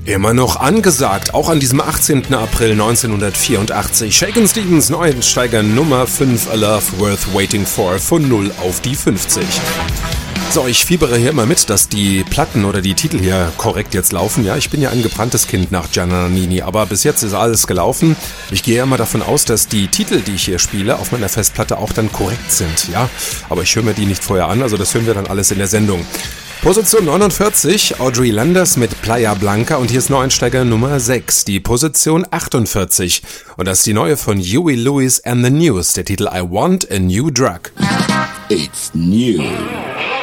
Immer noch angesagt, auch an diesem 18. April 1984. Shakin' Stevens Neuensteiger Nummer 5, A Love Worth Waiting For, von 0 auf die 50. So, ich fiebere hier immer mit, dass die Platten oder die Titel hier korrekt jetzt laufen. Ja, ich bin ja ein gebranntes Kind nach Gianna Nannini, aber bis jetzt ist alles gelaufen. Ich gehe ja immer davon aus, dass die Titel, die ich hier spiele, auf meiner Festplatte auch dann korrekt sind. Ja, aber ich höre mir die nicht vorher an, also das hören wir dann alles in der Sendung. Position 49, Audrey Landers mit Playa Blanca und hier ist Neueinsteiger Nummer 6, die Position 48. Und das ist die neue von Huey Lewis and the News, der Titel I Want a New Drug. It's new.